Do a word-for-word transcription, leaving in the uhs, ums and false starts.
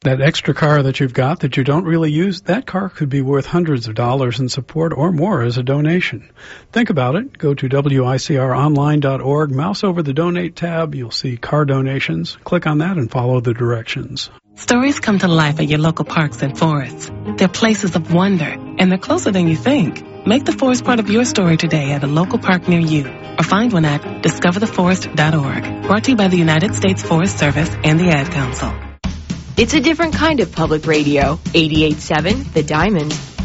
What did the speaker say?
That extra car that you've got that you don't really use, that car could be worth hundreds of dollars in support or more as a donation. Think about it. Go to W I C R online dot org, mouse over the Donate tab. You'll see car donations. Click on that and follow the directions. Stories come to life at your local parks and forests. They're places of wonder, and they're closer than you think. Make the forest part of your story today at a local park near you, or find one at discover the forest dot org. Brought to you by the United States Forest Service and the Ad Council. It's a different kind of public radio. eighty-eight point seven The Diamond.